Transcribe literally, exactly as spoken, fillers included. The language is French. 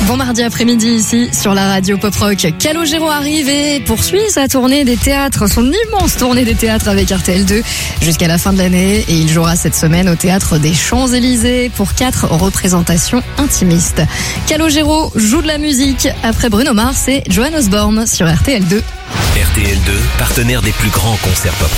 Bon mardi après-midi ici sur la radio Pop Rock. Calogero arrive et poursuit sa tournée des théâtres, son immense tournée des théâtres avec R T L deux jusqu'à la fin de l'année. Et il jouera cette semaine au théâtre des Champs-Élysées pour quatre représentations intimistes. Calogero joue de la musique après Bruno Mars et Joan Osborne sur R T L deux. R T L deux, partenaire des plus grands concerts pop rock.